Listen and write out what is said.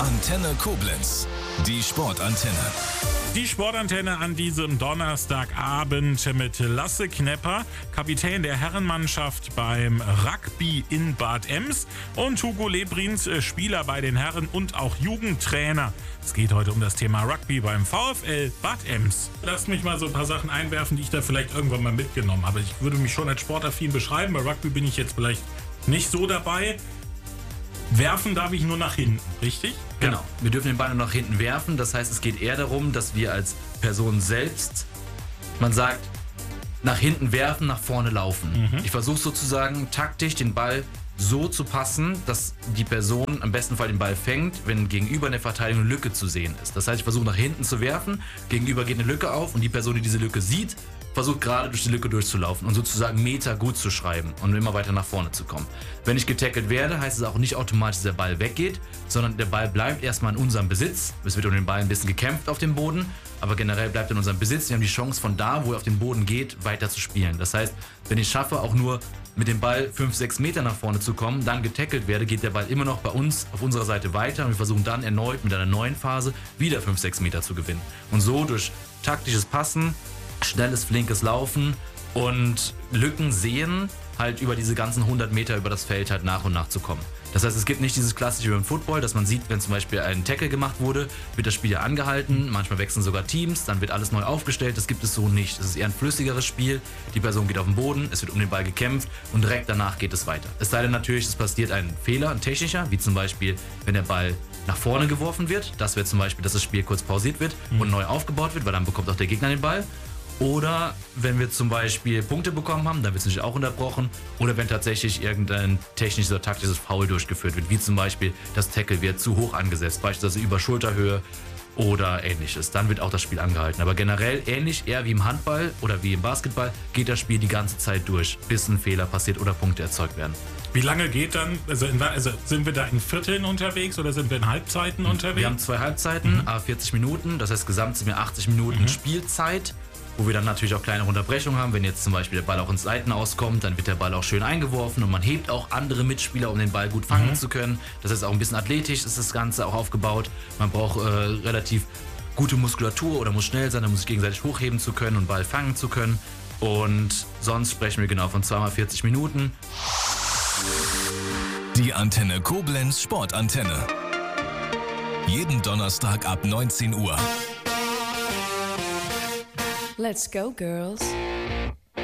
Antenne Koblenz, die Sportantenne. Die Sportantenne an diesem Donnerstagabend mit Lasse Knepper, Kapitän der Herrenmannschaft beim Rugby in Bad Ems, und Hugo Lebrins, Spieler bei den Herren und auch Jugendtrainer. Es geht heute um das Thema Rugby beim VfL Bad Ems. Lasst mich mal so ein paar Sachen einwerfen, die ich da vielleicht irgendwann mal mitgenommen habe. Ich würde mich schon als sportaffin beschreiben. Bei Rugby bin ich jetzt vielleicht nicht so dabei. Werfen darf ich nur nach hinten, richtig? Genau, wir dürfen den Ball nur nach hinten werfen. Das heißt, es geht eher darum, dass wir als Person selbst, man sagt, nach hinten werfen, nach vorne laufen. Ich versuche sozusagen taktisch den Ball so zu passen, dass die Person am besten Fall den Ball fängt, wenn gegenüber in der Verteidigung eine Lücke zu sehen ist. Das heißt, ich versuche nach hinten zu werfen, gegenüber geht eine Lücke auf und die Person, die diese Lücke sieht, versucht gerade durch die Lücke durchzulaufen und sozusagen Meter gut zu schreiben und immer weiter nach vorne zu kommen. Wenn ich getackelt werde, heißt es auch nicht automatisch, dass der Ball weggeht, sondern der Ball bleibt erstmal in unserem Besitz. Es wird um den Ball ein bisschen gekämpft auf dem Boden, aber generell bleibt er in unserem Besitz. Wir haben die Chance, von da, wo er auf den Boden geht, weiter zu spielen. Das heißt, wenn ich schaffe, auch nur mit dem Ball 5-6 Meter nach vorne zu kommen, dann getackelt werde, geht der Ball immer noch bei uns auf unserer Seite weiter und wir versuchen dann erneut mit einer neuen Phase wieder 5-6 Meter zu gewinnen. Und so durch taktisches Passen, schnelles, flinkes Laufen und Lücken sehen, halt über diese ganzen 100 Meter über das Feld halt nach und nach zu kommen. Das heißt, es gibt nicht dieses klassische wie im Football, dass man sieht, wenn zum Beispiel ein Tackle gemacht wurde, wird das Spiel ja angehalten, manchmal wechseln sogar Teams, dann wird alles neu aufgestellt, das gibt es so nicht. Es ist eher ein flüssigeres Spiel, die Person geht auf den Boden, es wird um den Ball gekämpft und direkt danach geht es weiter. Es sei denn natürlich, es passiert ein Fehler, ein technischer, wie zum Beispiel, wenn der Ball nach vorne geworfen wird, das wäre zum Beispiel, dass das Spiel kurz pausiert wird und neu aufgebaut wird, weil dann bekommt auch der Gegner den Ball. Oder wenn wir zum Beispiel Punkte bekommen haben, dann wird es natürlich auch unterbrochen. Oder wenn tatsächlich irgendein technisches oder taktisches Foul durchgeführt wird, wie zum Beispiel das Tackle wird zu hoch angesetzt, beispielsweise über Schulterhöhe oder ähnliches. Dann wird auch das Spiel angehalten. Aber generell ähnlich, eher wie im Handball oder wie im Basketball, geht das Spiel die ganze Zeit durch, bis ein Fehler passiert oder Punkte erzeugt werden. Wie lange geht dann, also sind wir da in Vierteln unterwegs oder sind wir in Halbzeiten unterwegs? Wir haben 2 Halbzeiten, 40 Minuten, das heißt gesamt sind wir 80 Minuten Spielzeit, wo wir dann natürlich auch kleinere Unterbrechungen haben. Wenn jetzt zum Beispiel der Ball auch ins Seiten auskommt, dann wird der Ball auch schön eingeworfen und man hebt auch andere Mitspieler, um den Ball gut fangen zu können. Das heißt, auch ein bisschen athletisch ist das Ganze auch aufgebaut. Man braucht relativ gute Muskulatur oder muss schnell sein, um sich gegenseitig hochheben zu können und Ball fangen zu können. Und sonst sprechen wir genau von 2 x 40 Minuten. Die Antenne Koblenz Sportantenne. Jeden Donnerstag ab 19 Uhr. Let's go, girls.